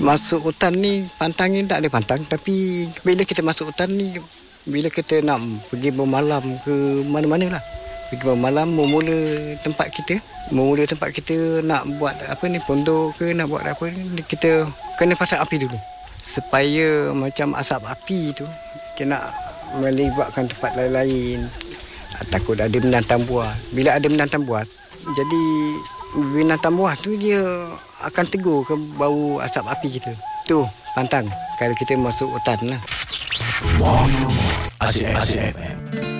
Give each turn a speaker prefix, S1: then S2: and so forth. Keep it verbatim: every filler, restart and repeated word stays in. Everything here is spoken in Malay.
S1: Masuk hutan ni, pantang ni tak ada pantang. Tapi bila kita masuk hutan ni, bila kita nak pergi bermalam ke mana-mana lah. Pergi bermalam, memula tempat kita. Memula tempat kita nak buat apa ni, pondok ke, nak buat apa ni, kita kena pasang api dulu. Supaya macam asap api tu, kita nak melibatkan tempat lain-lain. Takut ada binatang buas. Bila ada binatang buas, jadi binatang buas tu dia akan tegur ke bau asap api kita. Tu pantang kalau kita masuk hutan lah.
S2: Asyik F M.